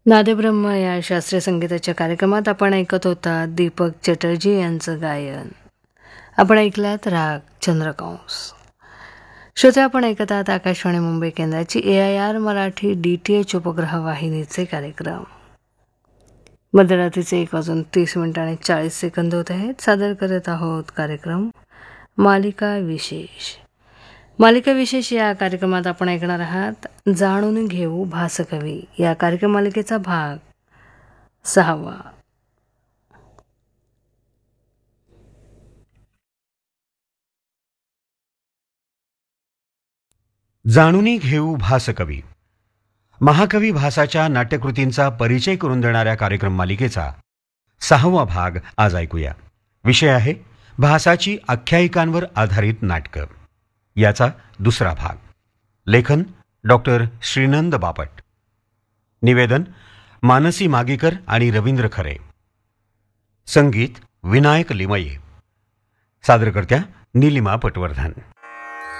नादब्रह्म या शास्त्रीय संगीताच्या कार्यक्रमात आपण ऐकत होता दीपक चटर्जी यांचं गायन. आपण ऐकलात राग चंद्रकांस. श्रोते, आपण ऐकत आहात आकाशवाणी मुंबई केंद्राची AIR मराठी DTH उपग्रह वाहिनीचे कार्यक्रम. मध्यरात्रीचे 1:30 होत आहेत. सादर करत आहोत कार्यक्रम मालिका विशेष. मालिका विशेष या कार्यक्रमात आपण ऐकणार आहात जाणून घेऊ भासकवी या कार्यक्रम मालिकेचा भाग 6. जाणूनी घेऊ भासकवी. महाकवी भासाच्या नाट्यकृतींचा परिचय करून देणाऱ्या कार्यक्रम मालिकेचा 6वा भाग आज ऐकूया. विषय आहे भासाची आख्यायिकांवर आधारित नाटकं. याचा दुसरा भाग. लेखन डॉक्टर श्रीनंद बापट. निवेदन मानसी मागीकर आणि रवींद्र खरे. संगीत विनायक लिमये. सादरकर्त्या नीलिमा पटवर्धन.